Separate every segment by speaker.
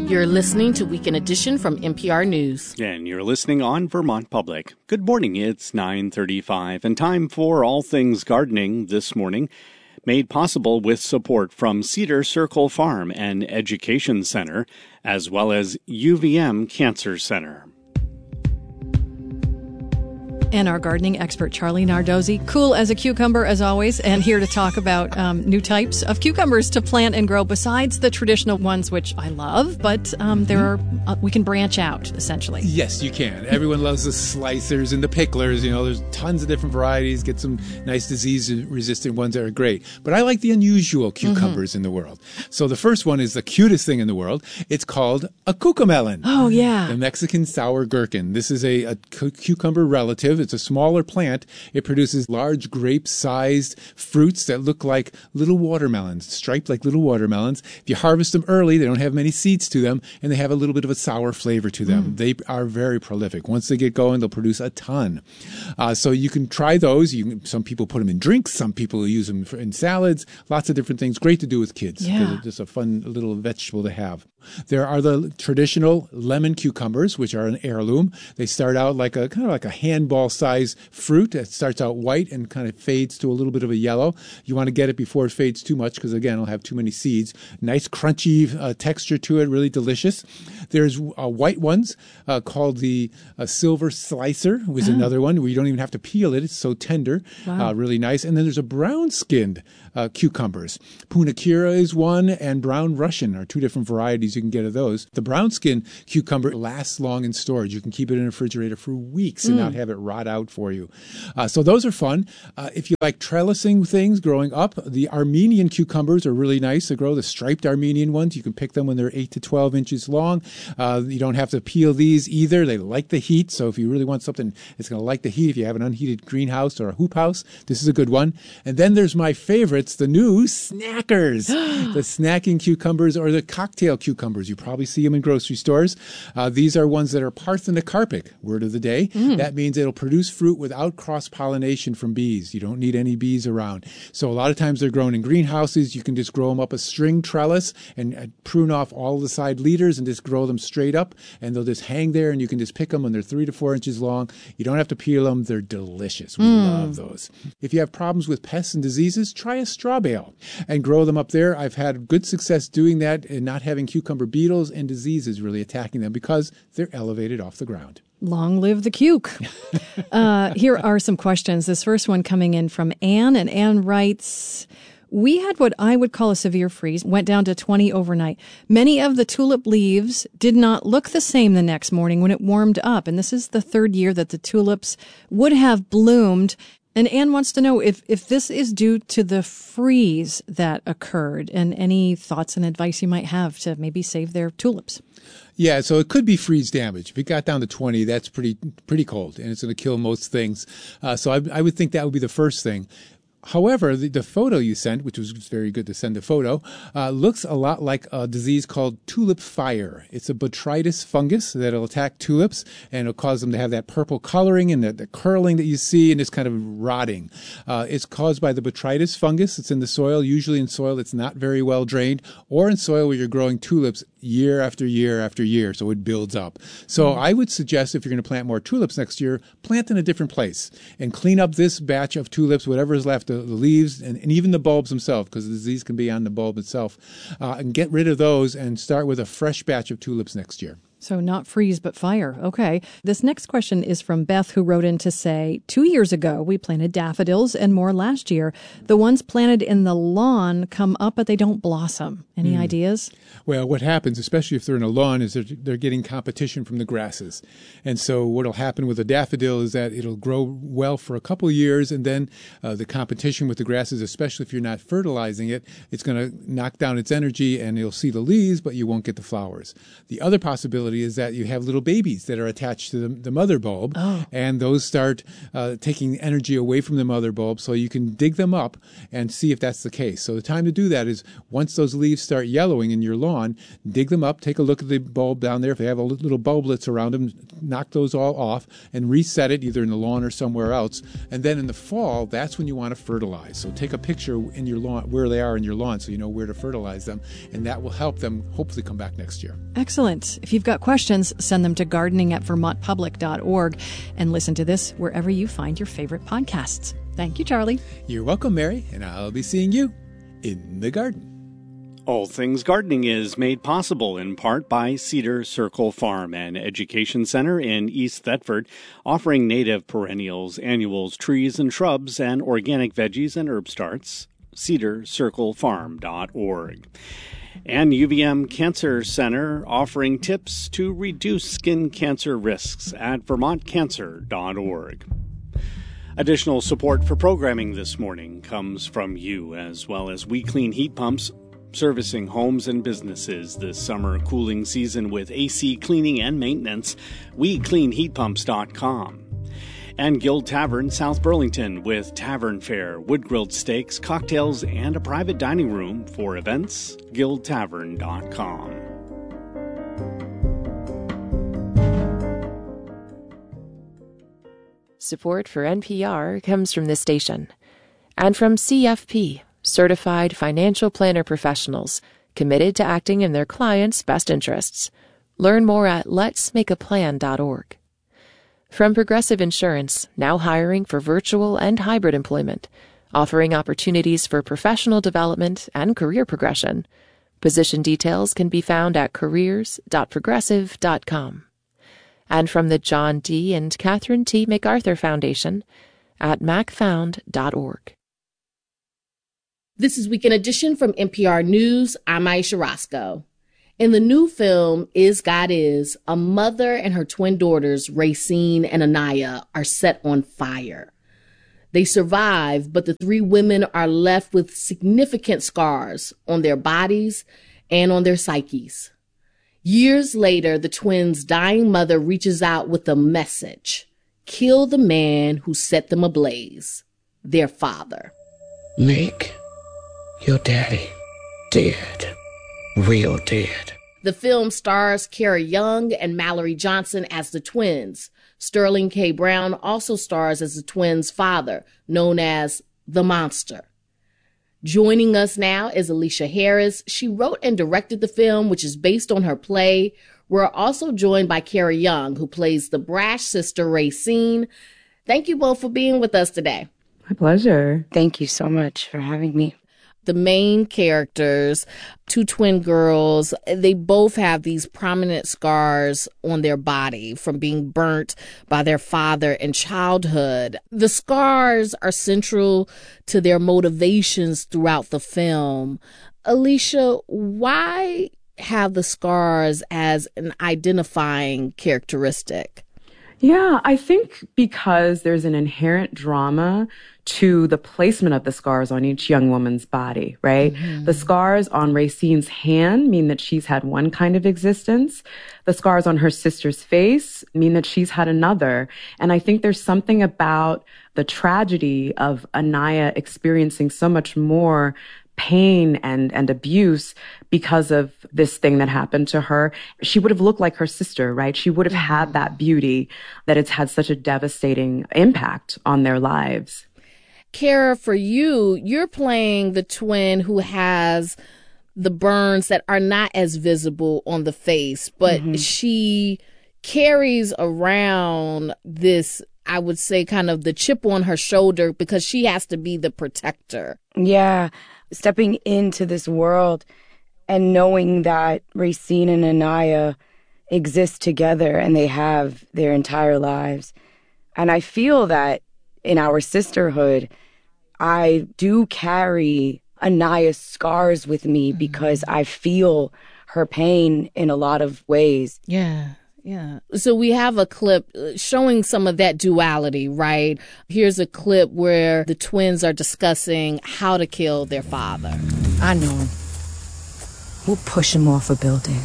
Speaker 1: You're listening to Weekend Edition from NPR News.
Speaker 2: And you're listening on Vermont Public. Good morning. It's 9:35 and time for All Things Gardening this morning. Made possible with support from Cedar Circle Farm and Education Center, as well as UVM Cancer Center.
Speaker 3: And our gardening expert, Charlie Nardozzi, cool as a cucumber as always, and here to talk about new types of cucumbers to plant and grow besides the traditional ones, which I love, but we can branch out, essentially.
Speaker 4: Yes, you can. Everyone loves the slicers and the picklers. You know, there's tons of different varieties. Get some nice disease-resistant ones that are great. But I like the unusual cucumbers in the world. So the first one is the cutest thing in the world. It's called a cucamelon.
Speaker 3: Oh, yeah.
Speaker 4: The Mexican sour gherkin. This is a cucumber relative. It's a smaller plant. It produces large grape-sized fruits that look like little watermelons, striped like little watermelons. If you harvest them early, they don't have many seeds to them, and they have a little bit of a sour flavor to them. They are very prolific. Once they get going, they'll produce a ton. So you can try those. Some people put them in drinks. Some people use them in salads. Lots of different things. Great to do with kids.
Speaker 3: Yeah.
Speaker 4: It's just a fun little vegetable to have. There are the traditional lemon cucumbers, which are an heirloom. They start out like a kind of like a handball-sized fruit. It starts out white and kind of fades to a little bit of a yellow. You want to get it before it fades too much because, again, it'll have too many seeds. Nice crunchy texture to it, really delicious. There's white ones called the silver slicer, which is another one where you don't even have to peel it. It's so tender, really nice. And then there's a brown-skinned cucumbers. Punakira is one, and brown Russian are two different varieties you can get of those. The brown skin cucumber lasts long in storage. You can keep it in a refrigerator for weeks and not have it rot out for you. So those are fun. If you like trellising things growing up, the Armenian cucumbers are really nice to grow. The striped Armenian ones, you can pick them when they're 8 to 12 inches long. You don't have to peel these either. They like the heat. So if you really want something that's going to like the heat, if you have an unheated greenhouse or a hoop house, this is a good one. And then there's my favorites, the new snackers, the snacking cucumbers or the cocktail cucumbers. You probably see them in grocery stores. These are ones that are parthenocarpic, word of the day. That means it'll produce fruit without cross-pollination from bees. You don't need any bees around. So a lot of times they're grown in greenhouses. You can just grow them up a string trellis and prune off all the side leaders and just grow them straight up. And they'll just hang there and you can just pick them when they're 3 to 4 inches long. You don't have to peel them. They're delicious. We love those. If you have problems with pests and diseases, try a straw bale and grow them up there. I've had good success doing that and not having cucumber beetles and diseases really attacking them because they're elevated off the ground.
Speaker 3: Long live the cuke. Here are some questions. This first one coming in from Anne, and Anne writes, we had what I would call a severe freeze, went down to 20 overnight. Many of the tulip leaves did not look the same the next morning when it warmed up. And this is the third year that the tulips would have bloomed. And Anne wants to know if this is due to the freeze that occurred and any thoughts and advice you might have to maybe save their tulips.
Speaker 4: Yeah, so it could be freeze damage. If it got down to 20, that's pretty cold, and it's going to kill most things. So I would think that would be the first thing. However, the photo you sent, which was very good to send a photo, looks a lot like a disease called tulip fire. It's a botrytis fungus that'll attack tulips, and it'll cause them to have that purple coloring and the curling that you see, and it's kind of rotting. It's caused by the botrytis fungus. It's in the soil, usually in soil that's not very well drained, or in soil where you're growing tulips year after year after year, so it builds up. So I would suggest if you're going to plant more tulips next year, plant in a different place and clean up this batch of tulips, whatever is left, the leaves and even the bulbs themselves, because the disease can be on the bulb itself, and get rid of those and start with a fresh batch of tulips next year.
Speaker 3: So not freeze, but fire. Okay. This next question is from Beth, who wrote in to say, 2 years ago, we planted daffodils and more last year. The ones planted in the lawn come up, but they don't blossom. Any ideas?
Speaker 4: Well, what happens, especially if they're in a lawn, is they're getting competition from the grasses. And so what will happen with a daffodil is that it'll grow well for a couple of years, and then the competition with the grasses, especially if you're not fertilizing it, it's going to knock down its energy, and you'll see the leaves, but you won't get the flowers. The other possibility possibility is that you have little babies that are attached to the mother bulb, and those start taking energy away from the mother bulb, so you can dig them up and see if that's the case. So the time to do that is once those leaves start yellowing in your lawn, dig them up, take a look at the bulb down there. If they have little bulblets around them, knock those all off and reset it either in the lawn or somewhere else. And then in the fall, that's when you want to fertilize. So take a picture in your lawn, where they are in your lawn, so you know where to fertilize them, and that will help them hopefully come back next year.
Speaker 3: Excellent. If you've got questions, send them to gardening@vermontpublic.org and listen to this wherever you find your favorite podcasts. Thank you, Charlie.
Speaker 4: You're welcome, Mary, and I'll be seeing you in the garden.
Speaker 2: All Things Gardening is made possible in part by Cedar Circle Farm, an education center in East Thetford, offering native perennials, annuals, trees and shrubs, and organic veggies and herb starts. cedarcirclefarm.org. And UVM Cancer Center offering tips to reduce skin cancer risks at vermontcancer.org. Additional support for programming this morning comes from you, as well as We Clean Heat Pumps, servicing homes and businesses this summer cooling season with AC cleaning and maintenance. WeCleanHeatPumps.com. And Guild Tavern, South Burlington, with tavern fare, wood-grilled steaks, cocktails, and a private dining room for events. GuildTavern.com.
Speaker 5: Support for NPR comes from this station and from CFP, Certified Financial Planner Professionals, committed to acting in their clients' best interests. Learn more at letsmakeaplan.org. From Progressive Insurance, now hiring for virtual and hybrid employment, offering opportunities for professional development and career progression. Position details can be found at careers.progressive.com. And from the John D. and Catherine T. MacArthur Foundation at macfound.org.
Speaker 1: This is Weekend Edition from NPR News. I'm Aisha Roscoe. In the new film, Is God Is, a mother and her twin daughters, Racine and Anaya, are set on fire. They survive, but the three women are left with significant scars on their bodies and on their psyches. Years later, the twins' dying mother reaches out with a message: kill the man who set them ablaze, their father.
Speaker 6: Make your daddy dead. Real dead.
Speaker 1: The film stars Kara Young and Mallory Johnson as the twins. Sterling K. Brown also stars as the twins' father, known as the Monster. Joining us now is Alicia Harris. She wrote and directed the film, which is based on her play. We're also joined by Kara Young, who plays the brash sister Racine. Thank you both for being with us today.
Speaker 7: My pleasure.
Speaker 8: Thank you so much for having me.
Speaker 1: The main characters, two twin girls, they both have these prominent scars on their body from being burnt by their father in childhood. The scars are central to their motivations throughout the film. Alicia, why have the scars as an identifying characteristic?
Speaker 7: Yeah, I think because there's an inherent drama to the placement of the scars on each young woman's body, right? Mm-hmm. The scars on Racine's hand mean that she's had one kind of existence. The scars on her sister's face mean that she's had another. And I think there's something about the tragedy of Anaya experiencing so much more pain and abuse because of this thing that happened to her. She would have looked like her sister, right? She would have had that beauty that it's had such a devastating impact on their lives.
Speaker 1: Kara, for you, you're playing the twin who has the burns that are not as visible on the face, but she carries around this, I would say, kind of the chip on her shoulder because she has to be the protector.
Speaker 8: Yeah. Stepping into this world and knowing that Racine and Anaya exist together and they have their entire lives. And I feel that in our sisterhood, I do carry Anaya's scars with me because I feel her pain in a lot of ways.
Speaker 1: Yeah. Yeah. So we have a clip showing some of that duality, right? Here's a clip where the twins are discussing how to kill their father.
Speaker 9: I know him. We'll push him off a building.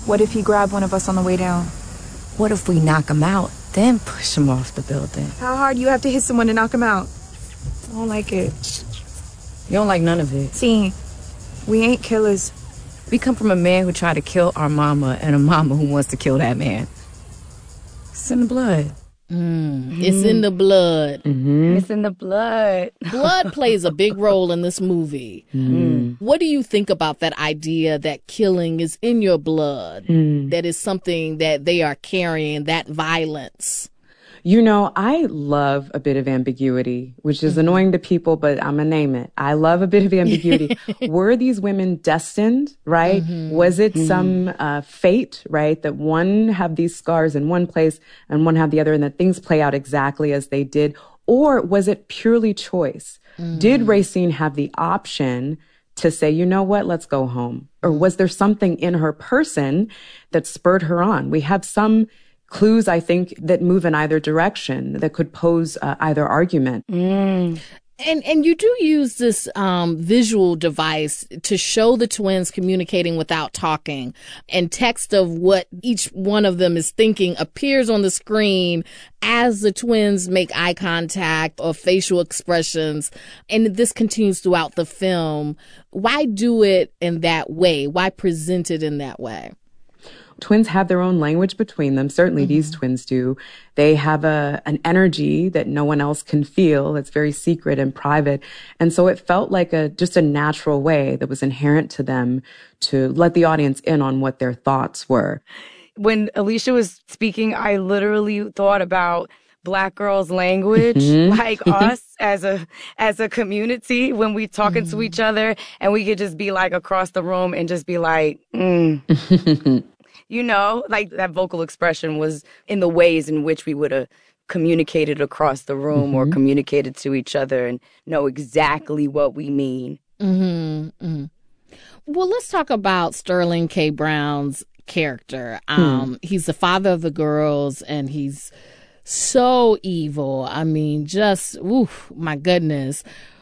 Speaker 9: What if he grabbed one of us on the way down?
Speaker 8: What if we knock him out, then push him off the building?
Speaker 9: How hard you have to hit someone to knock him out? I don't like it.
Speaker 8: You don't like none of it.
Speaker 9: See, we ain't killers.
Speaker 8: We come from a man who tried to kill our mama and a mama who wants to kill that man. It's in the blood.
Speaker 1: It's in the blood.
Speaker 8: It's in the blood.
Speaker 1: Blood plays a big role in this movie. What do you think about that idea that killing is in your blood? That is something that they are carrying, that violence?
Speaker 7: You know, I love a bit of ambiguity, which is annoying to people, but I'm going to name it. I love a bit of ambiguity. Were these women destined, right? Was it some fate, right? That one have these scars in one place and one have the other, and that things play out exactly as they did? Or was it purely choice? Did Racine have the option to say, you know what, let's go home? Or was there something in her person that spurred her on? We have some clues, I think, that move in either direction that could pose either argument.
Speaker 1: And you do use this visual device to show the twins communicating without talking, and text of what each one of them is thinking appears on the screen as the twins make eye contact or facial expressions. And this continues throughout the film. Why do it in that way? Why present it in that way?
Speaker 7: Twins have their own language between them. Certainly these twins do. They have an energy that no one else can feel. It's very secret and private. And so it felt like just a natural way that was inherent to them to let the audience in on what their thoughts were.
Speaker 8: When Alicia was speaking, I literally thought about Black girls' language, like us as a community, when we talking to each other, and we could just be like across the room and just be like, You know, like that vocal expression was in the ways in which we would have communicated across the room or communicated to each other and know exactly what we mean.
Speaker 1: Well, let's talk about Sterling K. Brown's character. He's the father of the girls, and he's so evil. I mean, just, my goodness.